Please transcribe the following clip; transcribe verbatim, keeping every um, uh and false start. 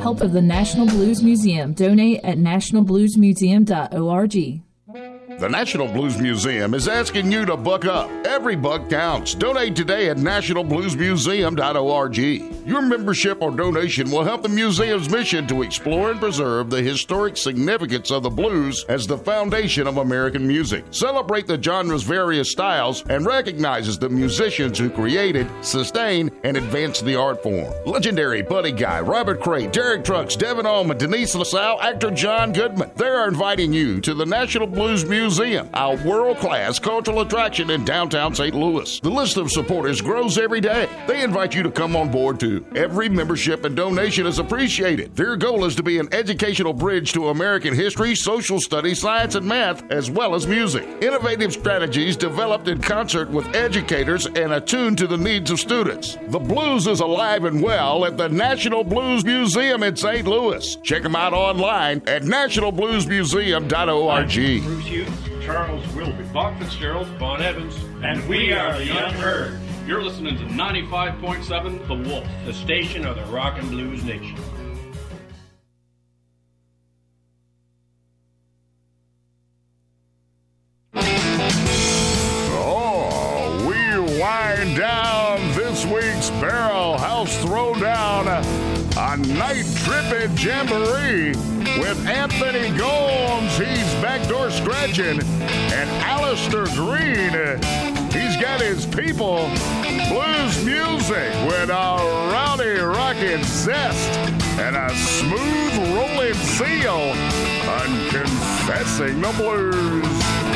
help of the National Blues Museum. Donate at national blues museum dot org. The National Blues Museum is asking you to buck up. Every buck counts. Donate today at national blues museum dot org. Your membership or donation will help the museum's mission to explore and preserve the historic significance of the blues as the foundation of American music. Celebrate the genre's various styles and recognizes the musicians who created, sustained, and advanced the art form. Legendary Buddy Guy, Robert Cray, Derek Trucks, Devin Allman, Denise LaSalle, actor John Goodman. They're inviting you to the National Blues Museum. Museum, a world-class cultural attraction in downtown Saint Louis. The list of supporters grows every day. They invite you to come on board too. Every membership and donation is appreciated. Their goal is to be an educational bridge to American history, social studies, science, and math, as well as music. Innovative strategies developed in concert with educators and attuned to the needs of students. The blues is alive and well at the National Blues Museum in Saint Louis. Check them out online at national blues museum dot org. Bruce Hughes, Charles Wilby, Bob Fitzgerald, Bon Evans, and we are the Young Herd. You're listening to ninety-five point seven The Wolf, the station of the Rock and Blues Nation. Oh, we wind down this week's Barrel House Throwdown, a night-tripping jamboree with Anthony Gomes, he's backdoor scratching, and Alistair Green, he's got his people. Blues music with a rowdy rockin' zest and a smooth rolling seal, unconfessing the blues.